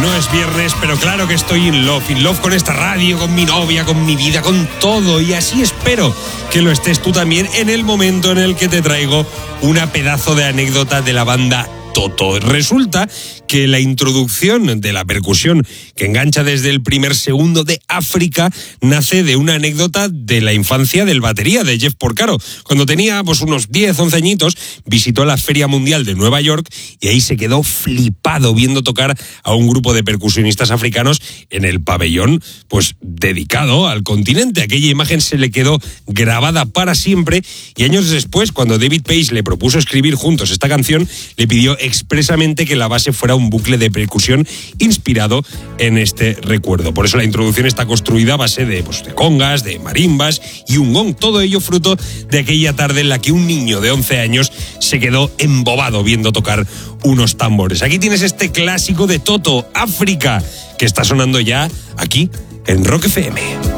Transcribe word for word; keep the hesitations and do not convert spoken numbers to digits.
No es viernes, pero claro que estoy in love, in love con esta radio, con mi novia, con mi vida, con todo. Y así espero que lo estés tú también en el momento en el que te traigo una pedazo de anécdota de la banda Toto. Resulta que la introducción de la percusión que engancha desde el primer segundo de África nace de una anécdota de la infancia del batería de Jeff Porcaro. Cuando tenía pues, unos diez, once añitos, visitó la Feria Mundial de Nueva York y ahí se quedó flipado viendo tocar a un grupo de percusionistas africanos en el pabellón pues dedicado al continente. Aquella imagen se le quedó grabada para siempre y años después, cuando David Pace le propuso escribir juntos esta canción, le pidió expresamente que la base fuera un bucle de percusión inspirado en este recuerdo. Por eso la introducción está construida a base de, pues, de congas, de marimbas y un gong. Todo ello fruto de aquella tarde en la que un niño de once años se quedó embobado viendo tocar unos tambores. Aquí tienes este clásico de Toto, África, que está sonando ya aquí en Rock F M.